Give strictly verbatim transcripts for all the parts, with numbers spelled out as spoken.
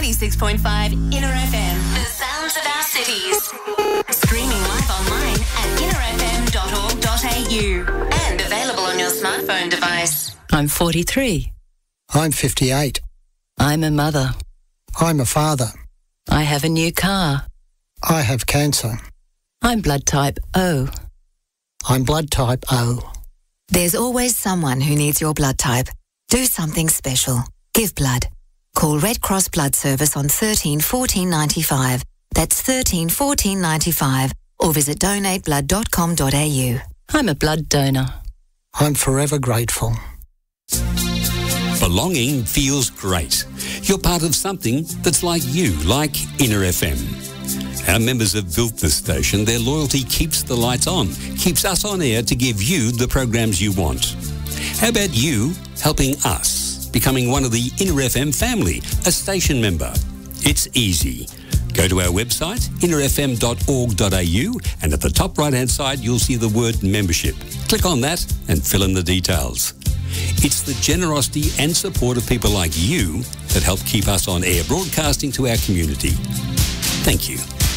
ninety-six point five Inner F M. The sounds of our cities. Streaming live online at inner f m dot org dot a u and available on your smartphone device. I'm forty-three. I'm fifty-eight. I'm a mother. I'm a father. I have a new car. I have cancer. I'm blood type O. I'm blood type O. There's always someone who needs your blood type. Do something special. Give blood. Call Red Cross Blood Service on thirteen fourteen ninety-five. That's thirteen fourteen ninety-five. Or visit donate blood dot com dot a u. I'm a blood donor. I'm forever grateful. Belonging feels great. You're part of something that's like you, like Inner F M. Our members have built this station. Their loyalty keeps the lights on, keeps us on air to give you the programs you want. How about you helping us, becoming one of the Inner F M family, a station member? It's easy. Go to our website, inner f m dot org dot a u, and at the top right-hand side, you'll see the word membership. Click on that and fill in the details. It's the generosity and support of people like you that help keep us on air broadcasting to our community. Thank you.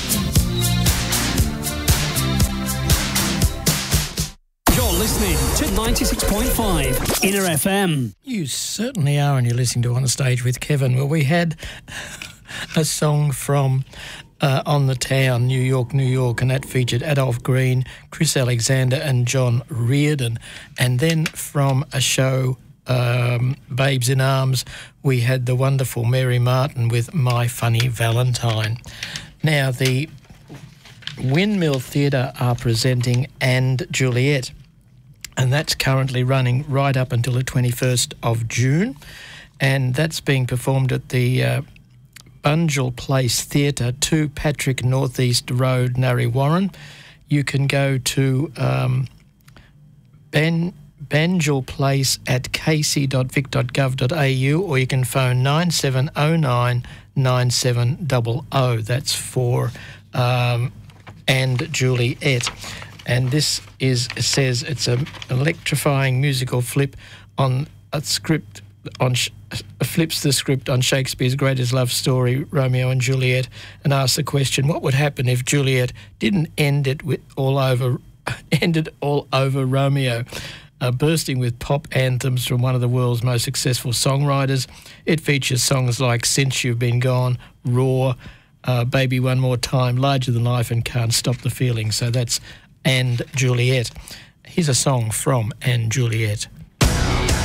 You're listening to ninety-six point five Inner F M. You certainly are, and you're listening to On the Stage with Kevin. Well, we had a song from uh, On the Town, New York, New York, and that featured Adolph Green, Chris Alexander and John Reardon. And then from a show, um, Babes in Arms, we had the wonderful Mary Martin with My Funny Valentine. Now, the Windmill Theatre are presenting And Juliet, and that's currently running right up until the twenty-first of June, and that's being performed at the uh, Bunjil Place Theatre, two Patrick Northeast Road, Narre Warren. You can go to um, Ben Bunjil Place at k c dot vic dot gov dot a u, or you can phone nine seven oh nine nine seven zero zero. That's for um, And Juliet. And this is it says it's an electrifying musical flip on a script on flips the script on Shakespeare's greatest love story, Romeo and Juliet, and asks the question: what would happen if Juliet didn't end it with all over, ended all over Romeo? Uh, bursting with pop anthems from one of the world's most successful songwriters, it features songs like "Since You've Been Gone," "Raw," uh, "Baby One More Time," "Larger Than Life," and "Can't Stop the Feeling." So that's And Juliet. Here's a song from And Juliet.